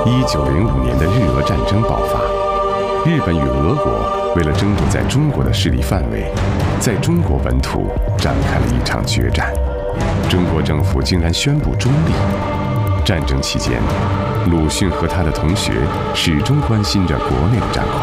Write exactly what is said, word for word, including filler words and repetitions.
一九零五年的日俄战争爆发，日本与俄国为了争夺在中国的势力范围，在中国本土展开了一场决战。中国政府竟然宣布中立。战争期间，鲁迅和他的同学始终关心着国内的战况。